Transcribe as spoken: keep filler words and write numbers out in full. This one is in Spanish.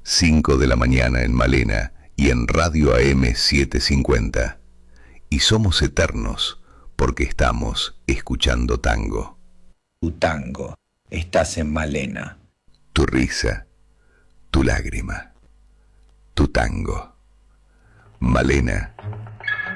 cinco de la mañana en Malena y en Radio A M setecientos cincuenta. Y somos eternos porque estamos escuchando tango. Tu tango, estás en Malena. Tu risa, tu lágrima, tu tango. Malena